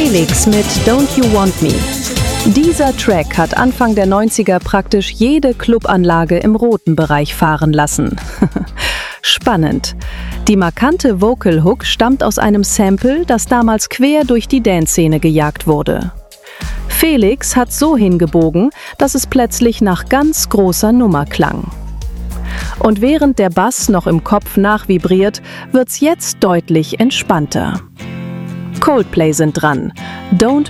Felix mit Don't You Want Me. Dieser Track hat Anfang der 90er praktisch jede Clubanlage im roten Bereich fahren lassen. Spannend. Die markante Vocal Hook stammt aus einem Sample, das damals quer durch die Dance-Szene gejagt wurde. Felix hat so hingebogen, dass es plötzlich nach ganz großer Nummer klang. Und während der Bass noch im Kopf nachvibriert, wird's jetzt deutlich entspannter. Coldplay sind dran. Don't